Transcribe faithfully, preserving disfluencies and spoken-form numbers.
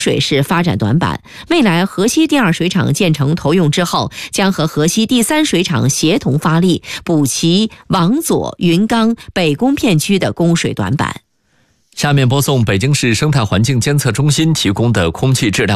水是发展短板，未来河西第二水厂建成投用之后，将和河西第三水厂协同发力，补齐王佐、云冈、北宫片区的供水短板。 下面播送北京市生态环境监测中心提供的空气质量